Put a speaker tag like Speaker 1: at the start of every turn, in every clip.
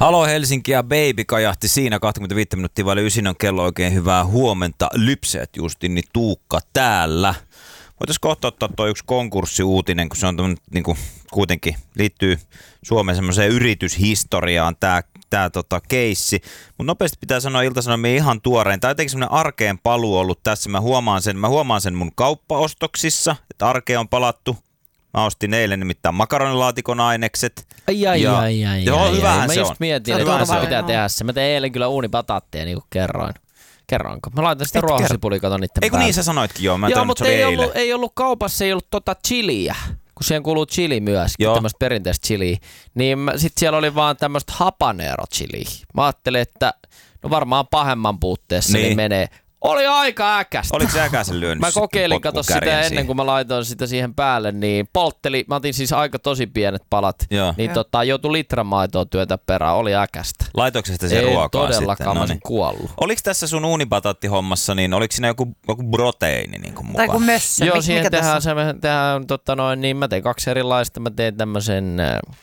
Speaker 1: Halo Helsinki ja Baby kajahti siinä 25 minuuttia vaille 9 on kello. Oikein hyvää huomenta. Lypseet Justin, niin Tuukka täällä. Voitaisiin kohta ottaa tuo yksi konkurssiuutinen, kun se on niin kuitenkin liittyy Suomen semmoiseen yrityshistoriaan tämä keissi. Mutta nopeasti pitää sanoa Ilta-Sanomien ihan tuorein. Tämä on jotenkin semmoinen arkeen paluu ollut tässä. Mä huomaan sen mun kauppaostoksissa, että arkeen on palattu. Mä ostin eilen nimittäin makaronilaatikon ainekset.
Speaker 2: Ai.
Speaker 1: Joo, hyvähän se on.
Speaker 2: Mä just mietin, että pitää tehdä se. Mä tein eilen kyllä uunipataatteja, niin kuin kerroinko? Mä laitan sitä ruohosipulia, katon niitten päälle.
Speaker 1: Eikö niin sä sanoitkin joo?
Speaker 2: Joo, mutta ei ollut kaupassa, ei ollut chiliä, kun siihen kuuluu chili myöskin, tämmöistä perinteistä chiliä. Niin sit siellä oli vaan tämmöistä habanero chiliä. Mä ajattelin, että no varmaan pahemman puutteessa niin menee. Oli aika äkästä.
Speaker 1: Oliko se äkäisen lyönyt?
Speaker 2: Mä kokeilin, kato sitä ennen kuin mä laitoin sitä siihen päälle, niin poltteli, mä otin siis aika tosi pienet palat, niin joutui litran maitoa työtä perään, oli äkästä.
Speaker 1: Laitoiko sitä siihen ruokaa
Speaker 2: sitten? Ei todellakaan, mä olisin kuollut.
Speaker 1: Oliko tässä sun uunipataattihommassa, niin oliko siinä joku proteiini niin kuin mukaan?
Speaker 3: Tai kuin mössö.
Speaker 2: Joo, siihen tehdään niin mä tein 2 erilaista, mä tein tämmöisen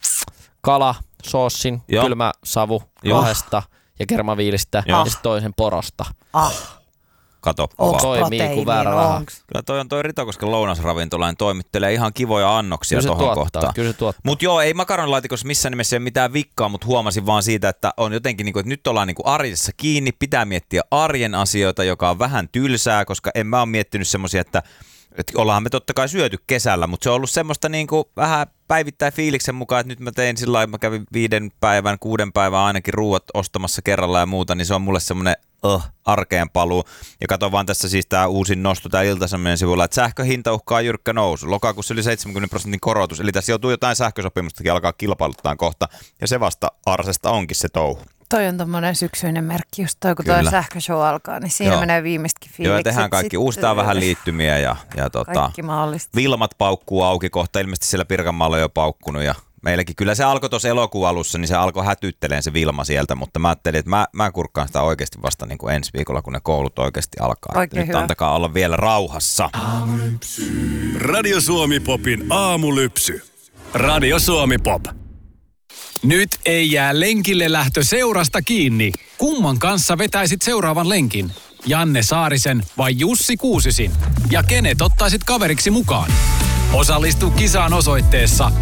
Speaker 2: kalasoossin, kylmä savu lohesta ja kermaviilistä ja sitten toisen porosta.
Speaker 1: Kato,
Speaker 2: toimii kuin väärä raha.
Speaker 1: Kyllä toi Ritokosken lounasravintolainen toimittelee ihan kivoja annoksia tohon kohtaan.
Speaker 2: Kyllä se tuottaa.
Speaker 1: Mut joo, ei makaronilaatikossa missään nimessä ole mitään vikkaa, mutta huomasin vaan siitä, että on jotenkin niinku, että nyt ollaan niinku arjessa kiinni, pitää miettiä arjen asioita, joka on vähän tylsää, koska en mä ole miettinyt semmosia, että ollaanhan me totta kai syöty kesällä, mutta se on ollut semmoista niinku vähän päivittäin fiiliksen mukaan, että nyt mä tein sillä lailla, mä kävin 5 päivän, 6 päivän ainakin ruuat ostamassa kerralla ja muuta, niin se on mulle semmoinen arkeen paluu. Ja kato vaan tässä siis tää uusin nosto tää Ilta-Sanomien sivulla, että sähköhinta uhkaa jyrkkä nousu. Lokakuussa yli 70% korotus, eli tässä joutuu jotain sähkösopimustakin alkaa kilpailuttaa kohta, ja se vasta arsesta onkin se touhu.
Speaker 3: Toi on tommonen syksyinen merkki, just toi kun toi sähköshow alkaa, niin siinä menee viimeistäkin fiilikset.
Speaker 1: Joo, ja tehdään kaikki, uustaan vähän liittymiä ja
Speaker 3: kaikki mahdollista.
Speaker 1: Vilmat paukkuu auki kohta, ilmeisesti siellä Pirkanmaalla on jo paukkunut ja meilläkin kyllä se alkoi tuossa elokuun alussa, niin se alkoi hätytteleen se Vilma sieltä, mutta mä ajattelin, että mä kurkkaan sitä oikeasti vasta niin kuin ensi viikolla, kun ne koulut oikeasti alkaa. Nyt hyvä. Antakaa olla vielä rauhassa.
Speaker 4: Radio Suomi Popin aamulypsy. Radio Suomi Pop. Nyt ei jää lenkille lähtö seurasta kiinni. Kumman kanssa vetäisit seuraavan lenkin? Janne Saarisen vai Jussi Kuusisin? Ja kenet ottaisit kaveriksi mukaan? Osallistu kisaan osoitteessa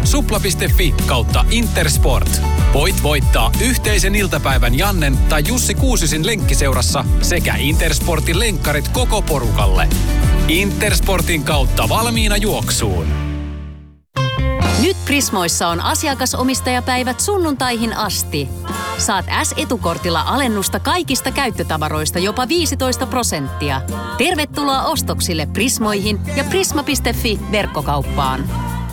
Speaker 4: supla.fi/Intersport. Voit voittaa yhteisen iltapäivän Jannen tai Jussi Kuusisin lenkkiseurassa sekä Intersportin lenkkarit koko porukalle. Intersportin kautta valmiina juoksuun.
Speaker 5: Nyt Prismoissa on asiakasomistajapäivät sunnuntaihin asti. Saat S-etukortilla alennusta kaikista käyttötavaroista jopa 15%. Tervetuloa ostoksille Prismoihin ja prisma.fi verkkokauppaan.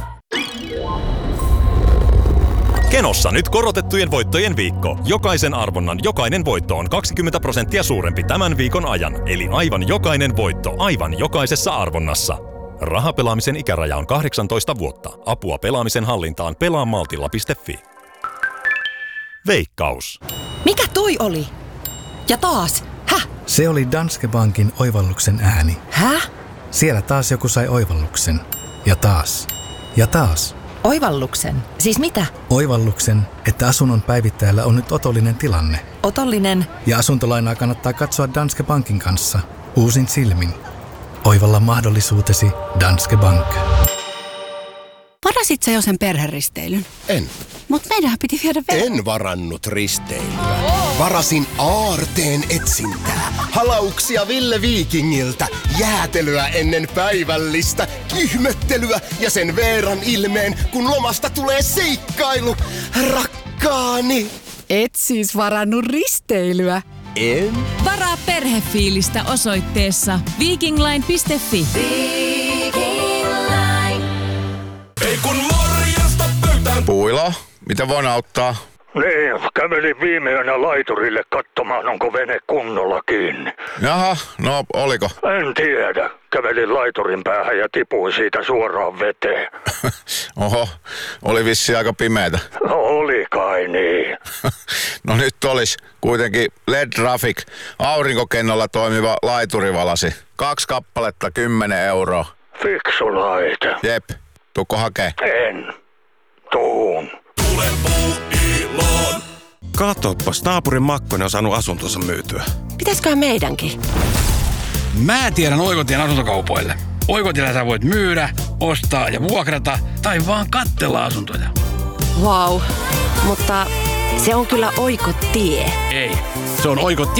Speaker 6: Kenossa nyt korotettujen voittojen viikko. Jokaisen arvonnan jokainen voitto on 20% suurempi tämän viikon ajan. Eli aivan jokainen voitto aivan jokaisessa arvonnassa. Rahapelaamisen ikäraja on 18 vuotta. Apua pelaamisen hallintaan pelaamaltilla.fi. Veikkaus.
Speaker 7: Mikä toi oli? Ja taas. Häh?
Speaker 8: Se oli Danske Bankin oivalluksen ääni.
Speaker 7: Häh?
Speaker 8: Siellä taas joku sai oivalluksen. Ja taas. Ja taas.
Speaker 7: Oivalluksen? Siis mitä?
Speaker 8: Oivalluksen, että asunnon päivittäjällä on nyt otollinen tilanne.
Speaker 7: Otollinen?
Speaker 8: Ja asuntolainaa kannattaa katsoa Danske Bankin kanssa. Uusin silmin. Oivalla mahdollisuutesi Danske Bank.
Speaker 7: Varasit sä jo sen perheristeilyn?
Speaker 9: En.
Speaker 7: Mut meidänhän piti viedä
Speaker 9: En varannut risteilyä. Varasin aarteen etsintää. Halauksia Ville Vikingiltä. Jäätelyä ennen päivällistä. Kyhmöttelyä ja sen Veeran ilmeen, kun lomasta tulee seikkailu. Rakkaani.
Speaker 7: Et siis varannut risteilyä?
Speaker 9: En.
Speaker 10: Varaa perhefiilistä osoitteessa vikingline.fi.
Speaker 4: Ei kun morjesta pöytään.
Speaker 11: Puilo, mitä voin auttaa?
Speaker 12: Niin, kävelin viime yönä laiturille katsomaan, onko vene kunnolla kiinni.
Speaker 11: Jaha, no oliko?
Speaker 12: En tiedä. Kävelin laiturin päähän ja tipuin siitä suoraan veteen.
Speaker 11: Oho, oli vissi aika pimeätä.
Speaker 12: No oli kai niin.
Speaker 11: No nyt olisi kuitenkin LED-Traffic, aurinkokennolla toimiva laiturivalasi. 2 kappaletta 10 €.
Speaker 12: Fiksu laite.
Speaker 11: Jep, tuukko hakee?
Speaker 12: En. Tuun.
Speaker 4: Tule puuiloon.
Speaker 13: Katoppas, naapurin Makkonen on saanut asuntonsa myytyä.
Speaker 7: Pitäisköhän meidänkin?
Speaker 14: Mä tiedän Oikotien asuntokaupoille. Oikotiellä sä voit myydä, ostaa ja vuokrata tai vaan katsella asuntoja.
Speaker 7: Vau, mutta se on kyllä Oikotie.
Speaker 14: Ei, se on Oikotie.